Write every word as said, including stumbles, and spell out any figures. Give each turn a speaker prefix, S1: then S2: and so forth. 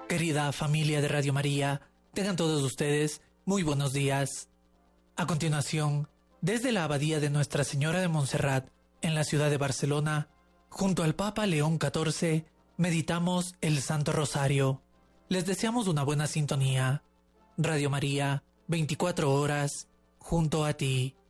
S1: Querida familia de Radio María, tengan todos ustedes muy buenos días. A continuación, desde la Abadía de Nuestra Señora de Montserrat, en la ciudad de Barcelona, junto al Papa León catorce, meditamos el Santo Rosario. Les deseamos una buena sintonía. Radio María, veinticuatro horas, junto a ti.